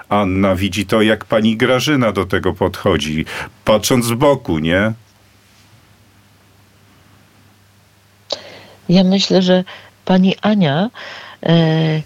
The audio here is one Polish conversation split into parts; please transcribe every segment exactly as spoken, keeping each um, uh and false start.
Anna widzi to, jak pani Grażyna do tego podchodzi, patrząc z boku, nie? Ja myślę, że pani Ania e,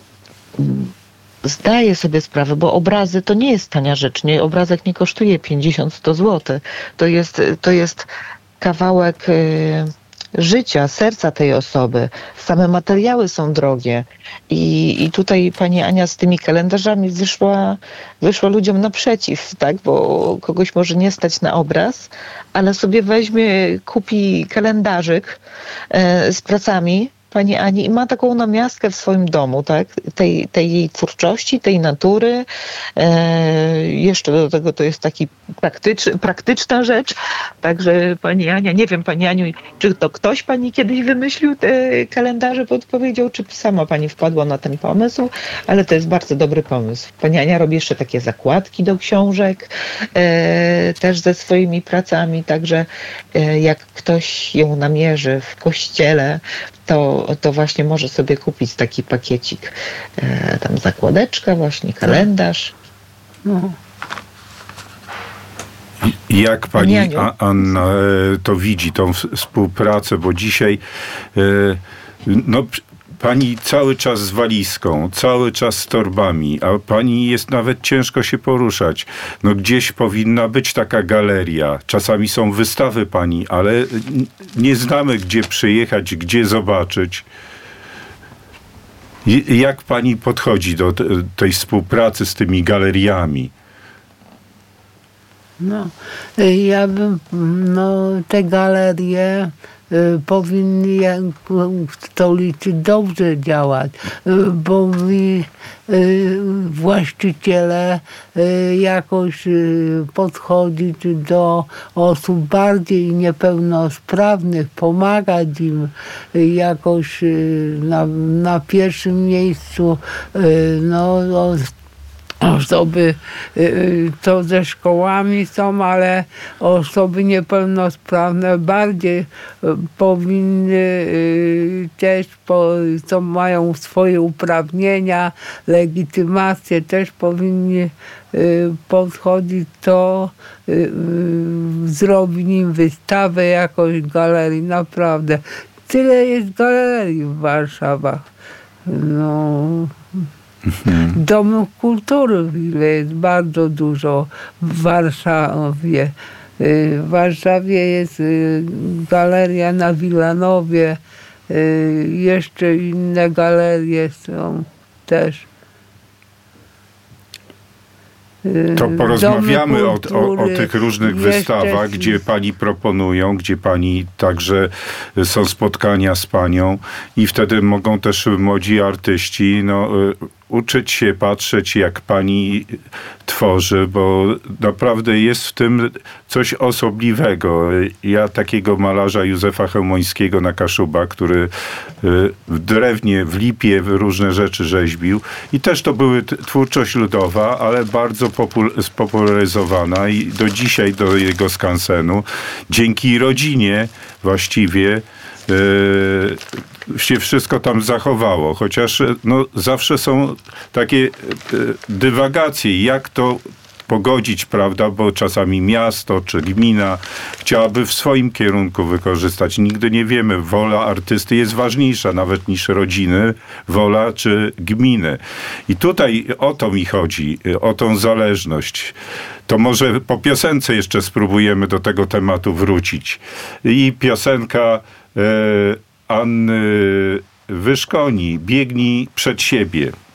zdaje sobie sprawę, bo obrazy to nie jest tania rzecz. Nie? Obrazek nie kosztuje pięćdziesiąt sto złotych. To jest, to jest kawałek e, życia, serca tej osoby. Same materiały są drogie. I, i tutaj pani Ania z tymi kalendarzami wyszła, wyszła ludziom naprzeciw, tak? Bo kogoś może nie stać na obraz, ale sobie weźmie, kupi kalendarzyk e, z pracami pani Ani i ma taką namiastkę w swoim domu, tak? Tej, tej jej twórczości, tej natury. E, jeszcze do tego to jest taki praktycz, praktyczna rzecz. Także pani Ania, nie wiem pani Aniu, czy to ktoś pani kiedyś wymyślił te kalendarze, podpowiedział, czy sama pani wpadła na ten pomysł, ale to jest bardzo dobry pomysł. Pani Ania robi jeszcze takie zakładki do książek, e, też ze swoimi pracami, także e, jak ktoś ją namierzy w kościele, to, to właśnie może sobie kupić taki pakiecik. E, tam zakładeczka, właśnie kalendarz. No. Jak pani A- Anna e, to widzi, tą w- współpracę, bo dzisiaj e, no, p- pani cały czas z walizką, cały czas z torbami, a pani jest nawet ciężko się poruszać. No gdzieś powinna być taka galeria. Czasami są wystawy pani, ale n- nie znamy, gdzie przyjechać, gdzie zobaczyć. I- Jak pani podchodzi do te- tej współpracy z tymi galeriami? No, ja bym, no, te galerie y, powinny jak w stolicy dobrze działać, y, bo mi y, właściciele y, jakoś y, podchodzić do osób bardziej niepełnosprawnych, pomagać im y, jakoś y, na, na pierwszym miejscu, y, no, no osoby, co ze szkołami są, ale osoby niepełnosprawne bardziej powinny też, co mają swoje uprawnienia, legitymacje, też powinni podchodzić, to zrobić im wystawę jakoś galerii. Naprawdę. Tyle jest galerii w Warszawach. No... Domów kultury jest bardzo dużo w Warszawie. W Warszawie jest galeria na Wilanowie, jeszcze inne galerie są też. To porozmawiamy o, o, o tych różnych jeszcze wystawach, gdzie pani proponują, gdzie pani także są spotkania z panią i wtedy mogą też młodzi artyści no, uczyć się, patrzeć, jak pani tworzy, bo naprawdę jest w tym coś osobliwego. Ja takiego malarza Józefa Chełmońskiego na Kaszuba, który w drewnie, w lipie różne rzeczy rzeźbił i też to były t- twórczość ludowa, ale bardzo popul- spopularyzowana i do dzisiaj, do jego skansenu, dzięki rodzinie właściwie Yy, się wszystko tam zachowało, chociaż no, zawsze są takie yy, dywagacje, jak to pogodzić, prawda, bo czasami miasto czy gmina chciałaby w swoim kierunku wykorzystać. Nigdy nie wiemy, wola artysty jest ważniejsza nawet niż rodziny, wola czy gminy. I tutaj o to mi chodzi, o tą zależność. To może po piosence jeszcze spróbujemy do tego tematu wrócić. I piosenka e, Anny Wyszkoni, Biegnij przed siebie.